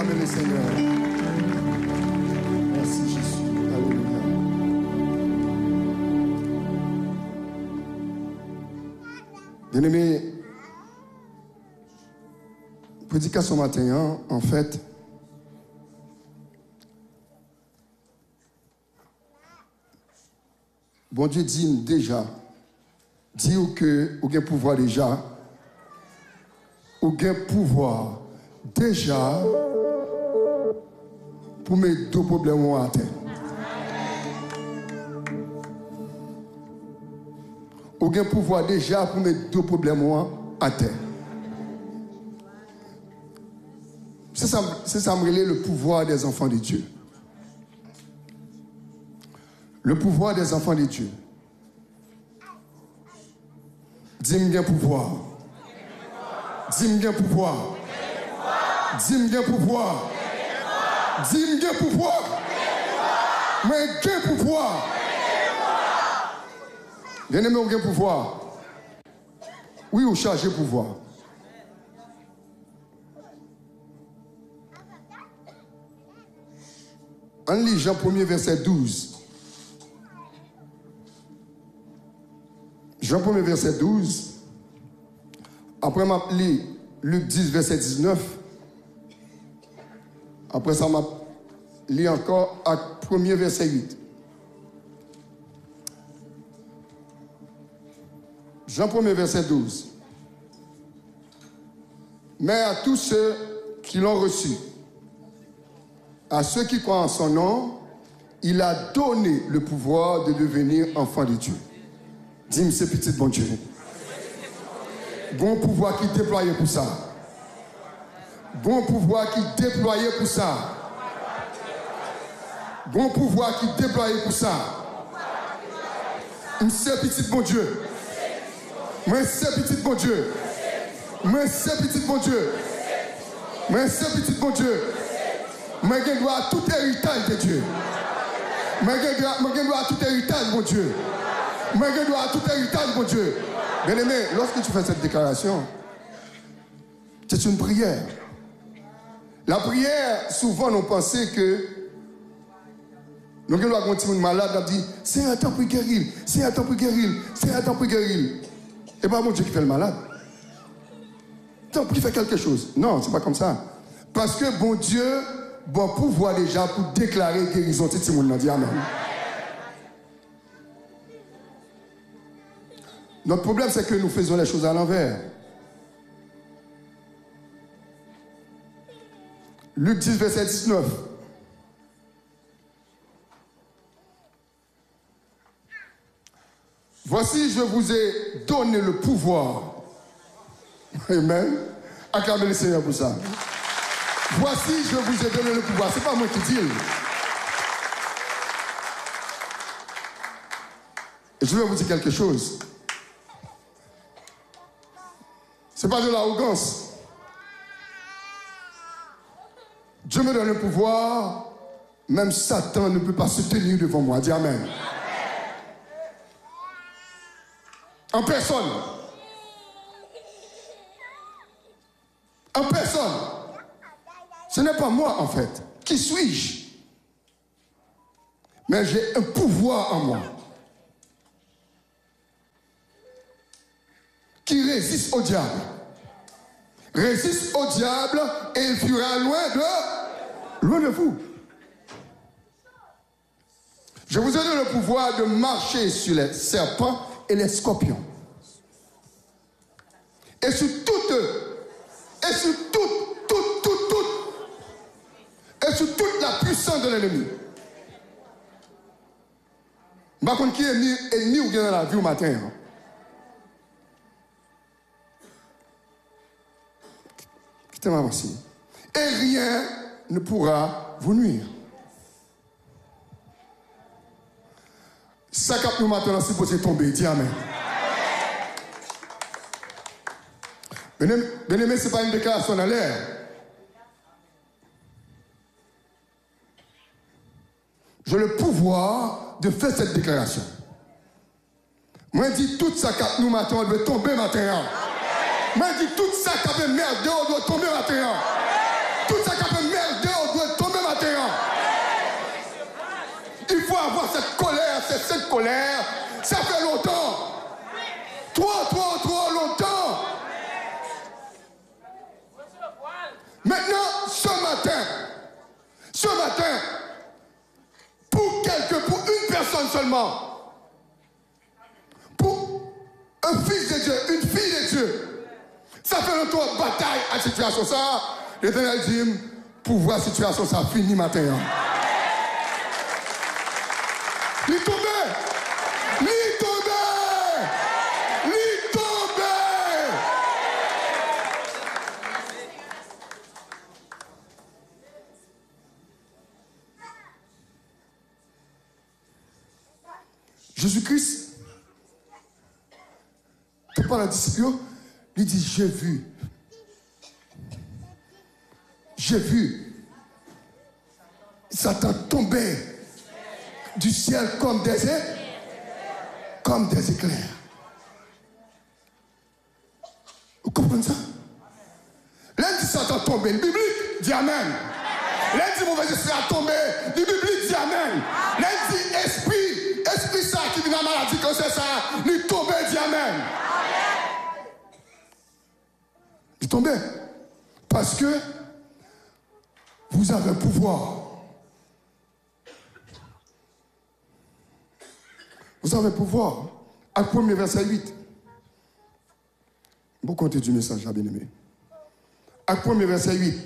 Acclamez le Seigneur. Merci Jésus. Alléluia. Bien-aimés, prédication matin, en fait, bon Dieu dit déjà, dit que vous avez pouvoir déjà, vous avez pouvoir déjà pour mettre deux problèmes à terre. Vous avez pouvoir déjà pour mettre deux problèmes à terre. C'est ça le pouvoir des enfants de Dieu. Le pouvoir des enfants de Dieu. Dis-moi bien pouvoir. Dis-moi bien pouvoir. Dis-moi bien pouvoir. Dis-moi bien pouvoir. Mais bien pouvoir. Bien-aimé, on a pouvoir. Oui, on charge pouvoir. En lit Jean 1er verset 12. Jean 1er verset 12. Après m'a lu Luc 10 verset 19. Après ça m'a lu encore à 1er verset 8. Jean 1er verset 12. Mais à tous ceux qui l'ont reçu, à ceux qui croient en son nom, il a donné le pouvoir de devenir enfants de Dieu. Dis-moi, c'est petit bon Dieu. Bon pouvoir qui déployait pour ça. Bon pouvoir qui déployait pour ça. Bon pouvoir qui déployait pour ça. C'est petit bon Dieu. Moi, c'est petit bon Dieu. Moi, c'est petit bon Dieu. Moi, c'est petit bon Dieu. Moi, je dois tout héritage de Dieu. Moi, je dois tout héritage, mon Dieu. Moi, je dois tout héritage, mon Dieu. Bien-aimé, lorsque tu fais cette déclaration, c'est une prière. La prière, souvent, on pensait que nous devons continuer malade, on dit, c'est un temps pour guérir, c'est un temps pour guérir, c'est un temps pour guérir. Et pas mon Dieu qui fait le malade. Tant qu'il fait quelque chose. Non, c'est pas comme ça. Parce que bon Dieu, bon pouvoir déjà pour déclarer guérison. Tout le monde dit amen. Notre problème, c'est que nous faisons les choses à l'envers. Luc 10, verset 19. Voici, je vous ai donné le pouvoir. Amen. Acclamez le Seigneur pour ça. Voici, je vous ai donné le pouvoir. Ce n'est pas moi qui dis. Et je vais vous dire quelque chose. Ce n'est pas de l'arrogance. Dieu me donne le pouvoir. Même Satan ne peut pas se tenir devant moi. Dis amen. En personne. En personne. Ce n'est pas moi, en fait. Qui suis-je? Mais j'ai un pouvoir en moi. Qui résiste au diable. Résiste au diable et il fuira loin de vous. Je vous ai donné le pouvoir de marcher sur les serpents et les scorpions. Et sur toute la puissance de l'ennemi. Par contre, qui est ennemi ou bien dans la vie au matin? Hein? Quittez-moi aussi. Et rien ne pourra vous nuire. Ça cap nous maintenant, c'est supposé tomber. Dis amen. Bien-aimé, ce n'est pas une déclaration dans l'air. J'ai le pouvoir de faire cette déclaration. Moi, je dis tout ça cap nous maintenant, elle doit tomber maintenant. Moi, je dis tout ça cap merde, doit tomber maintenant. Tout ça cap merde, c'est cette colère. Ça fait longtemps. Trop longtemps. Maintenant, ce matin, pour une personne seulement, pour un fils de Dieu, une fille de Dieu, ça fait longtemps bataille à cette situation. Ça, l'Éternel dit, pour voir la situation, ça finit matin. Il tombé. Jésus-Christ, qui parle à disciple, il dit, j'ai vu Satan tomber du ciel comme des éclairs. Vous comprenez ça? Lundi Satan tombe, le biblique dit Amen. Lundi mauvais esprit a tombé, le biblique dit Amen. Lundi esprit ça qui vient à la maladie, comme c'est ça, il tombe, dit Amen. Il tombe. Parce que vous avez un pouvoir. Vous avez un pouvoir. Acte 1, verset 8. Vous comptez du message, bien aimé. Acte 1, verset 8.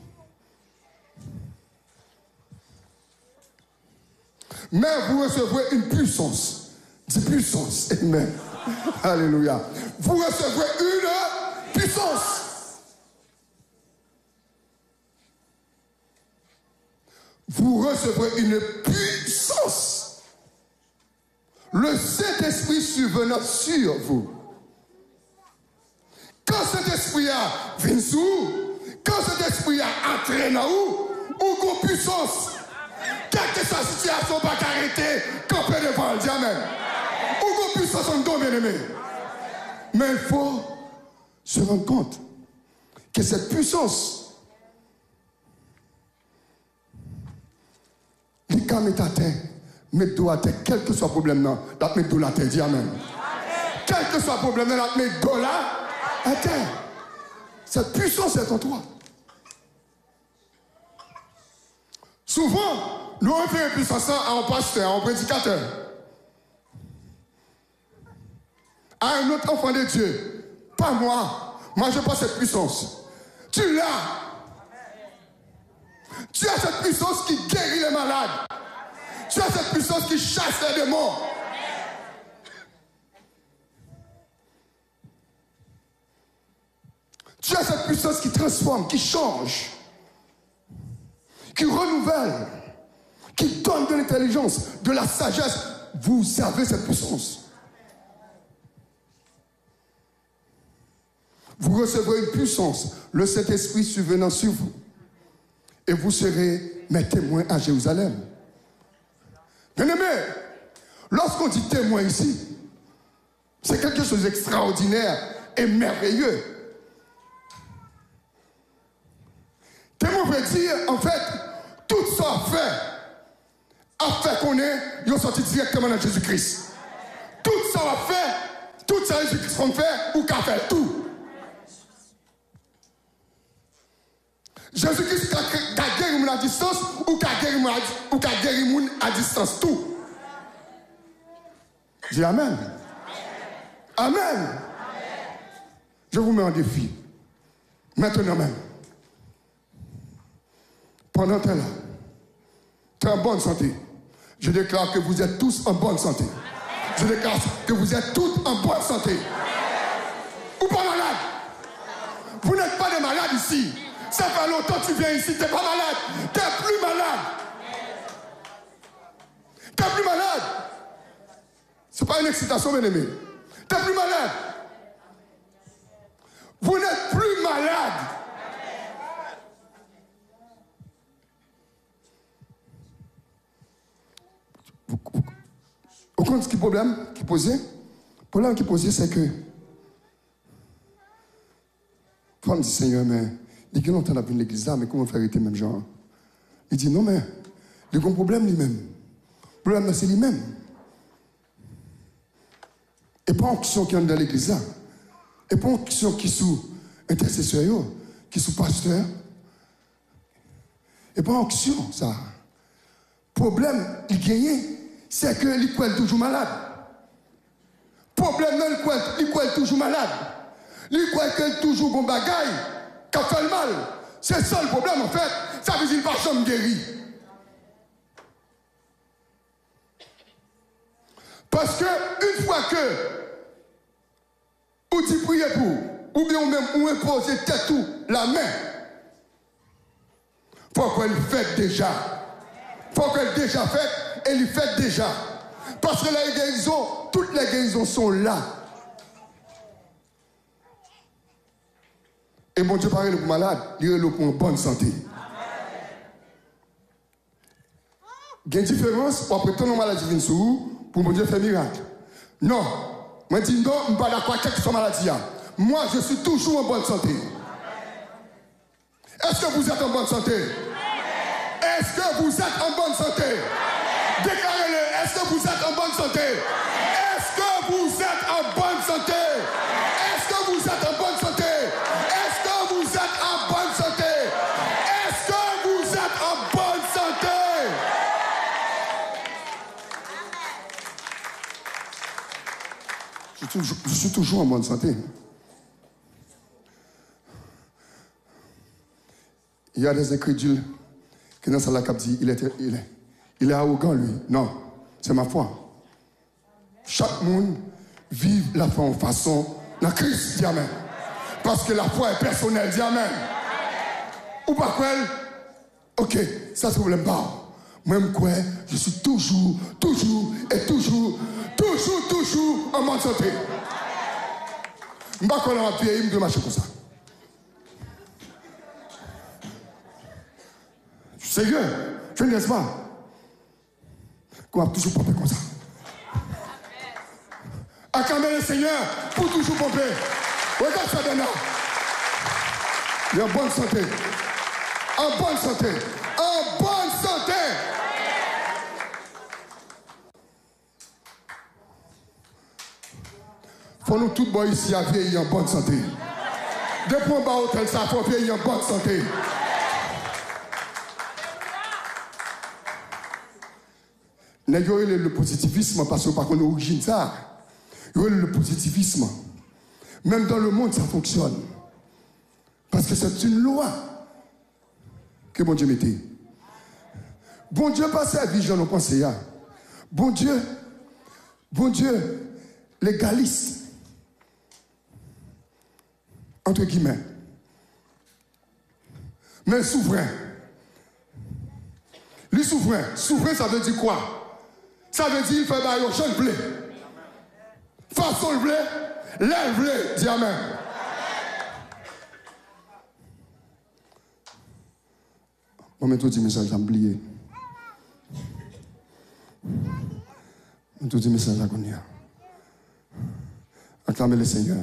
Mais vous recevrez une puissance. Dis puissance. Amen. Alléluia. Vous recevrez une puissance. Vous recevrez une puissance. Le Saint-Esprit survenant sur vous. Quand cet esprit a venu sur vous, quand cet esprit a entraîné vous, ou qu'on puissance. Quelle que soit la situation, pas qu'arrêter, camper devant le diamant. Ou qu'on puisse s'en donner, bien aimé. Mais il faut se rendre compte que cette puissance, les cas mettent à terre, mettent dos à terre, quel que soit le problème, la mettre dos à terre, dis amen. Quel que soit le problème, la mettre dos à terre. Cette puissance est en toi. Souvent, nous on fait une puissance à un pasteur, à un prédicateur, à un autre enfant de Dieu. Pas moi. Moi, je n'ai pas cette puissance. Tu l'as. Tu as cette puissance qui guérit les malades. Tu as cette puissance qui chasse les démons. Tu as cette puissance qui transforme, qui change, qui renouvelle, qui donne de l'intelligence, de la sagesse. Vous avez cette puissance. Vous recevrez une puissance, le Saint-Esprit survenant sur vous. Et vous serez mes témoins à Jérusalem. Bien-aimés, lorsqu'on dit témoin ici, c'est quelque chose d'extraordinaire et merveilleux. Témoin veut dire, en fait, tout ça a fait qu'on est sorti directement dans Jésus-Christ. Tout ça a fait, tout ça Jésus-Christ a fait, ou qu'a fait tout. Jésus-Christ a guéri mon à distance, ou qu'a guéri mon à distance, tout. Dis Amen. Amen. Je vous mets en défi. Maintenant même. Pendant que tu es là, tu es en bonne santé. Je déclare que vous êtes tous en bonne santé. Je déclare que vous êtes toutes en bonne santé. Ou pas malade. Vous n'êtes pas des malades ici. Ça fait longtemps que tu viens ici, tu n'es pas malade. Tu n'es plus malade. Tu n'es plus malade. Ce n'est pas une excitation, bien aimé. Tu n'es plus malade. Vous n'êtes plus malade. Vous comprenez ce qui est le problème qui posait? Le problème qui posait, c'est que toi, on me dit, Seigneur, mais il dit, longtemps, on a vu l'église là, mais comment faire arrêter même genre? Il dit, non, mais il y a un problème lui-même. Le problème, c'est lui-même. Et pas onction qui est dans l'église là. Et pas onction qui sous intercesseur, qui sous pasteur. Et pas onction, ça. Problème, il gagne, c'est que il est toujours malade. Problème, non, il est toujours malade. Il est toujours bon bagaille, qui fait le mal. C'est ça le problème, en fait. Ça veut dire qu'il ne va jamais guérir. Parce que, une fois que vous dites prier pour, ou bien ou même vous imposez tête tout, la main, il faut qu'elle fasse déjà. Il faut qu'elle déjà fasse, elle le fait déjà. Parce que les guérisons, toutes les guérisons sont là. Et bon Dieu parle pour malade, il est pour une bonne santé. Il y a une différence, après tant de maladies viennent sur vous, pour mon Dieu faire miracle. Non, moi je dis non, je ne suis pas d'accord avec cette maladie. Moi, je suis toujours en bonne santé. Est-ce que vous êtes en bonne santé? Est-ce que vous êtes en bonne santé? Déclarez-le, est-ce que vous êtes en bonne santé? Est-ce que vous êtes en bonne santé? Est-ce que vous êtes en bonne santé? Est-ce que vous êtes en bonne santé? Est-ce que vous êtes en bonne santé? Je suis toujours en bonne santé. Il y a des incrédules qui dans la cap dit il est arrogant lui. Non, c'est ma foi. Chaque monde vit la foi en façon dans Christ, dit amen. Parce que la foi est personnelle, dit amen. Ou pas quoi? Ok, ça c'est problème pas. Même quoi, je suis toujours en bonne santé. Je ne sais pas qu'on a appuyé, il me marcher comme ça. Sérieux, je ne laisse pas. Qu'on va toujours pomper comme ça. Acclamez le Seigneur pour toujours pomper. Regarde ça maintenant. Il est en bonne santé. En bonne santé. En bonne santé. Faut nous tous boire ici à vieillir en bonne santé. Depuis qu'on va au hôtel, ça faut vieillir en bonne santé. N'ayez le positivisme parce que par contre l'origine ça. Le positivisme. Même dans le monde ça fonctionne. Parce que c'est une loi que bon Dieu mettait. Bon Dieu pas servi, j'en ai pensé. Bon Dieu, légaliste. Entre guillemets. Mais souverain. Le souverain. Souverain, ça veut dire quoi? Ça veut dire qu'il fait bailler au champ de blé. Façon le blé, lève blé, dis amen. Bon, mais tout dit message, j'ai oublié. Tout dit message, j'ai oublié. Acclamez le Seigneur.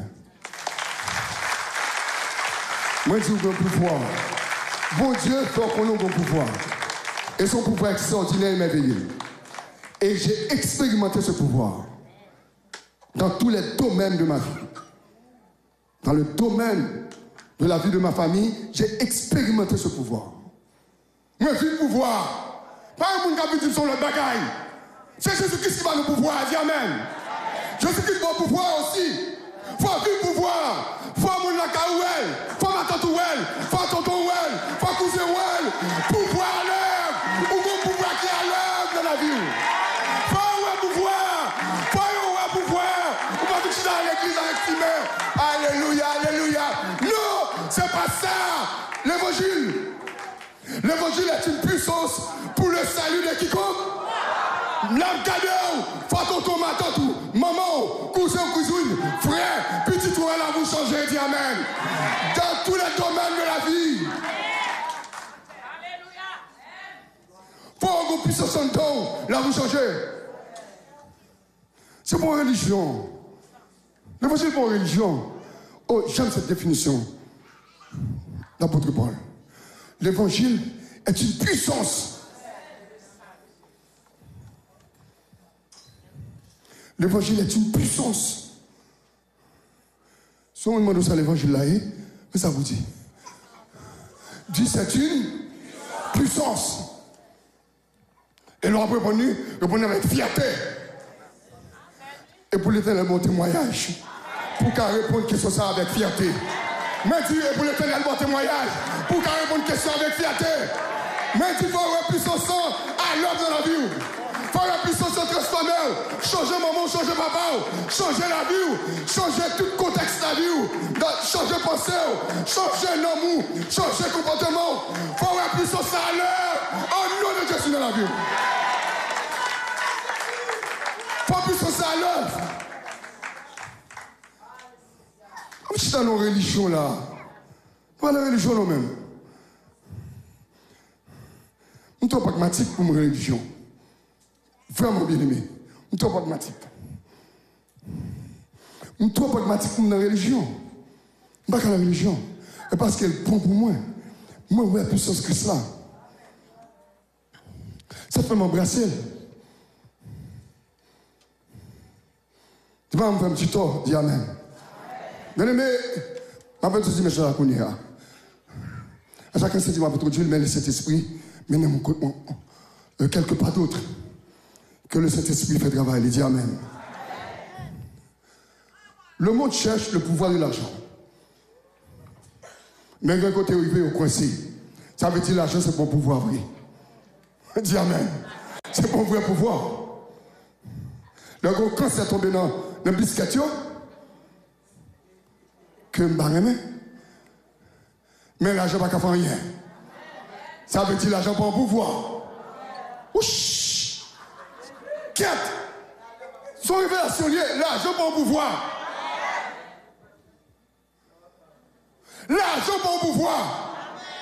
Moi, je dis au pouvoir. Bon Dieu fait qu'on ait un bon pouvoir. Et son pouvoir extraordinaire et merveilleux. Et j'ai expérimenté ce pouvoir dans tous les domaines de ma vie. Dans le domaine de la vie de ma famille, j'ai expérimenté ce pouvoir. Moi, j'ai le pouvoir. Pas un monde qui a vu sur le bagaille. C'est Jésus-Christ qui va nous pouvoir. Dis amen. Jésus-Christ va nous pouvoir aussi. Il faut vivre le pouvoir. Il faut un monde la caouelle. Il faut ma tante ouelle. Il faut tonton ouelle. Il faut cousin ouelle. Pouvoir à l'œuvre. Ou bon pouvoir qui est à l'œuvre dans la vie. Alléluia, alléluia. Non, c'est pas ça. L'évangile. L'évangile est une puissance pour le salut de quiconque. L'abgadeur, fatonton, ma tante, maman, cousin, cousine, frère, petit tour, là, vous changez, dis amen. Dans tous les domaines de la vie. Pour que vous puissiez s'entendre, là, vous changez. C'est pour une religion. L'évangile pour une religion. Oh, j'aime cette définition d'apôtre Paul. L'évangile est une puissance. L'évangile est une puissance Si on demande ça l'évangile là, mais ça vous dit. Dieu, c'est une puissance. Et leur a répondu avec fierté. Et pour l'Éternel, bon témoignage. Pour qu'elle réponde question ça avec fierté. Mais Dieu, et pour l'Éternel, bon témoignage. Pour qu'elle réponde question avec fierté. Mais Dieu, il faut avoir puissance à l'œuvre dans la vie. Il faut avoir puissance à transformer. Changer maman, changer papa. Changer la vie. Changer tout le contexte de la vie. Changer pensée. Changer l'amour. Changer comportement. Il faut avoir puissance à l'œuvre. En nom de Jésus dans la vie. Il faut puissance à l'œuvre. Comme si dans nos religions là. Pas la religion nous-mêmes. Je suis pragmatique pour ma religion. Vraiment bien aimé. Je suis pragmatique. Je suis pragmatique pour ma religion. Je ne suis pas la religion. Et parce qu'elle est bon pour moi. Moi, je suis puissance que cela. Ça fait m'embrasser. Tu vas me faire un petit tort, dis Amen. Bien aimé, je vais te dire, mes chers amis, à chacun se dit, je vais te dire, mais le Saint-Esprit, mais quelque part d'autre, que le Saint-Esprit fait travail. Il dit Amen. Le monde cherche le pouvoir de l'argent. Mais d'un côté, il veut coincé. Ça veut dire l'argent, c'est bon pouvoir vrai. Dis Amen. C'est bon vrai pouvoir. Le gros cancer tombé dans le biscuit, que je ne mais l'argent n'a pas faire rien. Ça veut dire l'argent pas en pouvoir. Ouch! Quête! Son révélation liée, l'argent pas en pouvoir. L'argent pas en pouvoir.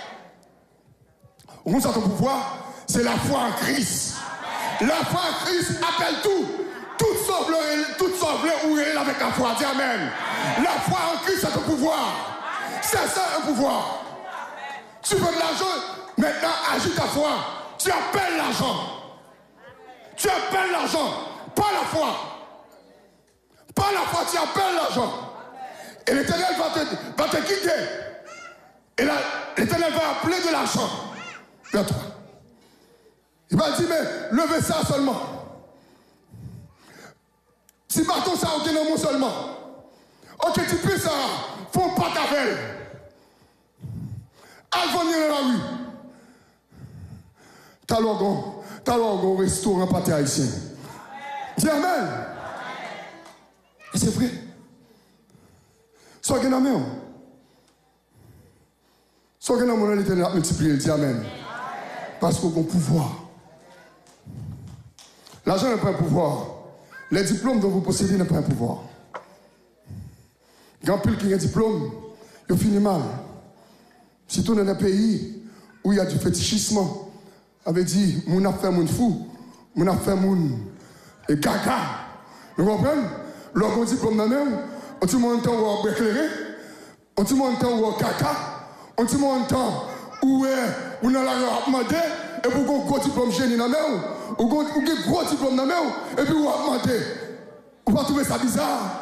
Où ça ton pouvoir? C'est la foi en Christ. La foi en Christ appelle tout. Toute sauve où elle est avec la foi. Dis Amen. La foi en Christ, c'est ton pouvoir. C'est ça un pouvoir. Tu veux de l'argent, maintenant agis ta foi. Tu appelles l'argent. Tu appelles l'argent. Pas la foi. Pas la foi, tu appelles l'argent. Et l'Éternel va te guider. Et l'Éternel va appeler de l'argent vers toi. Il va dire, mais levez ça seulement. Si bâton ça, ok, non, seulement. Ok, tu peux ça, faut pas t'appelle. Allez venir dans la rue. T'as un restaurant pâté haïtien. Dis Amen. Et c'est vrai. Soit que n'a même. Soit que n'a mon l'Éternel a multiplié. Dis Amen. Parce qu'on a un pouvoir. L'argent n'est pas un pouvoir. Les diplômes dont vous possédez n'est pas un pouvoir. Grand pile qui a un diplôme, il finit mal. Surtout dans un pays où il y a du fétichisme, avait dit, mon affaire, mon fou, mon affaire, mon gaga. Vous comprenez? Lorsqu'on dit diplôme dans la main, on dit mon temps où on éclairé, on dit mon temps où on caca, on dit mon temps où on a la demandé, et pour qu'on gros diplôme génie dans la main, ou un gros diplôme dans la main, et puis on a demandé. On va trouver ça bizarre.